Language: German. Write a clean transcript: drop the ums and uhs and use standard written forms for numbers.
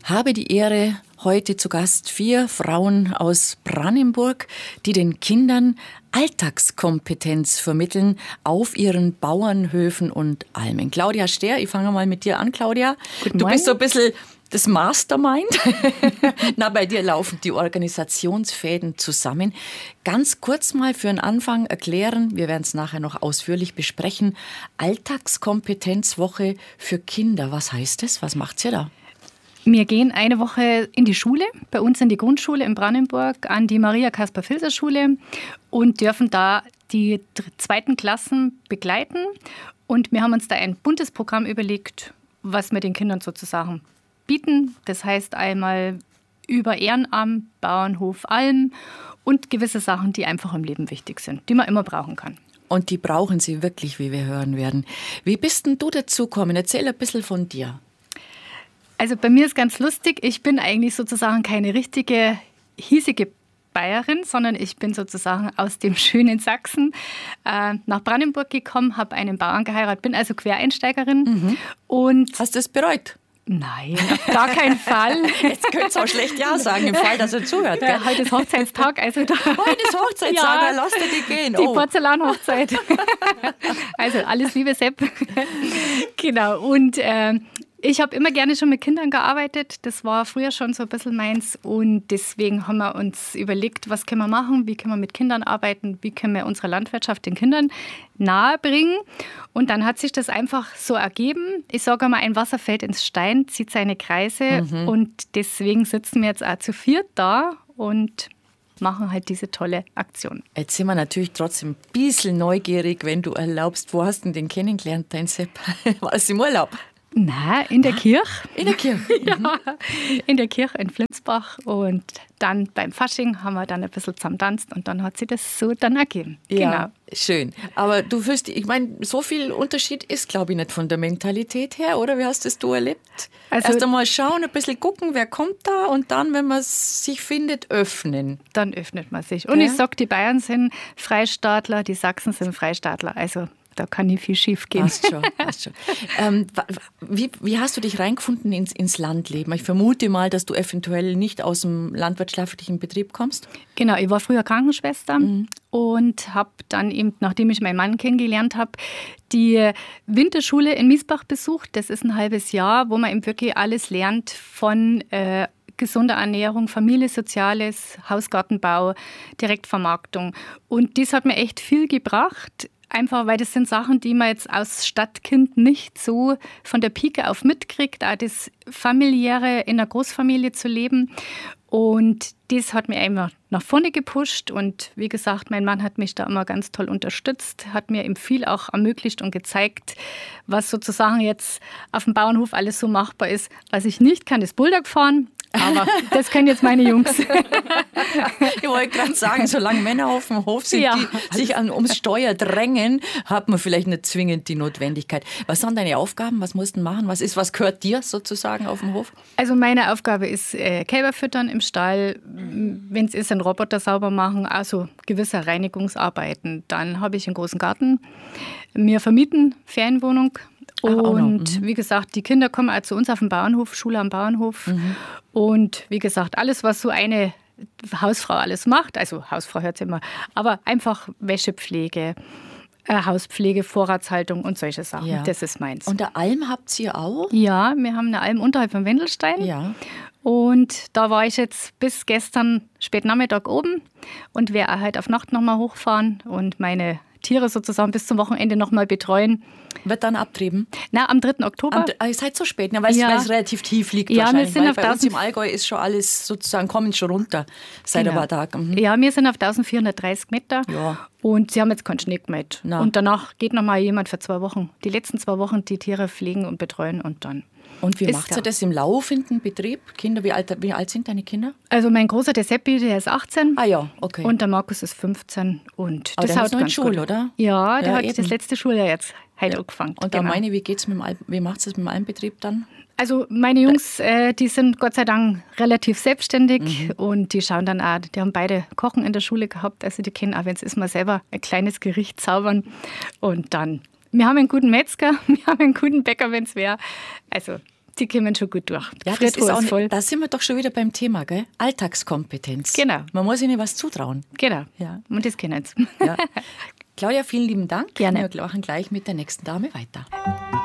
habe die Ehre, heute zu Gast 4 Frauen aus Brannenburg, die den Kindern Alltagskompetenz vermitteln auf ihren Bauernhöfen und Almen. Claudia Stehr, ich fange mal mit dir an, Claudia. Guten Du Morgen. bist so ein bisschen das Mastermind. Na, bei dir laufen die Organisationsfäden zusammen. Ganz kurz mal für den Anfang erklären, wir werden es nachher noch ausführlich besprechen, Alltagskompetenzwoche für Kinder. Was heißt das? Was macht ihr da? Wir gehen eine Woche in die Schule, bei uns in die Grundschule in Brandenburg, an die Maria-Kaspar-Filser-Schule und dürfen da die 2. Klassen begleiten. Und wir haben uns da ein buntes Programm überlegt, was wir den Kindern sozusagen bieten. Das heißt einmal über Ehrenamt, Bauernhof, Alm und gewisse Sachen, die einfach im Leben wichtig sind, die man immer brauchen kann. Und die brauchen sie wirklich, wie wir hören werden. Wie bist denn du dazu gekommen? Erzähl ein bisschen von dir. Also bei mir ist ganz lustig, ich bin eigentlich sozusagen keine richtige hiesige Bayerin, sondern ich bin sozusagen aus dem schönen Sachsen nach Brandenburg gekommen, habe einen Bauern geheiratet, bin also Quereinsteigerin. Mhm. Und hast du es bereut? Nein, auf gar keinen Fall. Jetzt könnt ihr auch schlecht Ja sagen, im Fall, dass er zuhört. Gell? Ja, heute ist Hochzeitstag. Also da heute ist Hochzeitstag, ja, lasst ihr die gehen. Die Porzellanhochzeit. Also alles Liebe, Sepp. Genau, und ich habe immer gerne schon mit Kindern gearbeitet. Das war früher schon so ein bisschen meins. Und deswegen haben wir uns überlegt, was können wir machen, wie können wir mit Kindern arbeiten, wie können wir unsere Landwirtschaft den Kindern nahebringen. Und dann hat sich das einfach so ergeben. Ich sage mal, ein Wasser fällt ins Stein, zieht seine Kreise. Und deswegen sitzen wir jetzt auch zu 4 da und machen halt diese tolle Aktion. Jetzt sind wir natürlich trotzdem ein bisschen neugierig, wenn du erlaubst. Wo hast du den kennengelernt, dein Sepp? War das im Urlaub? Nein, in der Kirche. In der Kirche? Ja, in der Kirche in Flensbach. Und dann beim Fasching haben wir dann ein bisschen zusammen tanzt und dann hat sich das so dann ergeben. Ja, genau. Schön. Aber du wirst, ich meine, so viel Unterschied ist, glaube ich, nicht von der Mentalität her, oder? Wie hast das du erlebt? Also, erst einmal schauen, ein bisschen gucken, wer kommt da und dann, wenn man sich findet, öffnen. Dann öffnet man sich. Und ich sage, die Bayern sind Freistaatler, die Sachsen sind Freistaatler. Also da kann nicht viel schief gehen. Passt schon. Wie hast du dich reingefunden ins Landleben? Ich vermute mal, dass du eventuell nicht aus dem landwirtschaftlichen Betrieb kommst. Genau, ich war früher Krankenschwester und habe dann eben, nachdem ich meinen Mann kennengelernt habe, die Winterschule in Miesbach besucht. Das ist ein halbes Jahr, wo man eben wirklich alles lernt von gesunder Ernährung, Familie, Soziales, Hausgartenbau, Direktvermarktung. Und das hat mir echt viel gebracht. Einfach, weil das sind Sachen, die man jetzt als Stadtkind nicht so von der Pike auf mitkriegt, auch das Familiäre in einer Großfamilie zu leben. Und das hat mich immer nach vorne gepusht. Und wie gesagt, mein Mann hat mich da immer ganz toll unterstützt, hat mir eben viel auch ermöglicht und gezeigt, was sozusagen jetzt auf dem Bauernhof alles so machbar ist. Was ich nicht kann, ist Bulldog fahren. Aber das können jetzt meine Jungs. Ich wollte gerade sagen, solange Männer auf dem Hof sind, die sich ums Steuer drängen, hat man vielleicht nicht zwingend die Notwendigkeit. Was sind deine Aufgaben? Was musst du machen? Was gehört dir sozusagen auf dem Hof? Also meine Aufgabe ist Kälber füttern im Stall, wenn es ist, einen Roboter sauber machen, also gewisse Reinigungsarbeiten. Dann habe ich einen großen Garten. Wir vermieten Ferienwohnung. Und wie gesagt, die Kinder kommen auch zu uns auf den Bauernhof, Schule am Bauernhof. Und wie gesagt, alles, was so eine Hausfrau alles macht, also Hausfrau hört sie immer, aber einfach Wäschepflege, Hauspflege, Vorratshaltung und solche Sachen. Ja. Das ist meins. Und eine Alm habt ihr auch? Ja, wir haben eine Alm unterhalb von Wendelstein. Ja. Und da war ich jetzt bis gestern spät Nachmittag oben und werde halt auf Nacht nochmal hochfahren und meine Tiere sozusagen bis zum Wochenende nochmal betreuen. Wird dann abtrieben? Na, am 3. Oktober. Ihr seid so spät, ne? Weil es relativ tief liegt wahrscheinlich. Wir sind bei uns im Allgäu ist schon alles sozusagen, kommen schon runter seit ein paar Tagen. Ja, wir sind auf 1430 Meter und sie haben jetzt keinen Schnee gemäht. Und danach geht nochmal jemand für 2 Wochen, die letzten 2 Wochen die Tiere pflegen und betreuen und dann. Und wie macht ihr das im laufenden Betrieb? Kinder, wie alt sind deine Kinder? Also mein Großer, der Seppi, der ist 18. Ah ja, okay. Und der Markus ist 15. Und aber das der haut ist noch in Schule, oder? Ja, der hat das letzte Schuljahr jetzt heute angefangen. Und da meine, wie macht es das mit dem Almbetrieb dann? Also meine Jungs, die sind Gott sei Dank relativ selbstständig und die schauen dann auch, die haben beide Kochen in der Schule gehabt, also die kennen auch, wenn es ist, mal selber ein kleines Gericht zaubern und dann, wir haben einen guten Metzger, wir haben einen guten Bäcker, wenn es wäre, also Die kommen schon gut durch. Ja, das ist auch voll. Da sind wir doch schon wieder beim Thema, gell? Alltagskompetenz. Genau. Man muss ihnen was zutrauen. Genau. Ja. Und das können sie. Ja. Claudia, vielen lieben Dank. Gerne. Wir machen gleich mit der nächsten Dame weiter.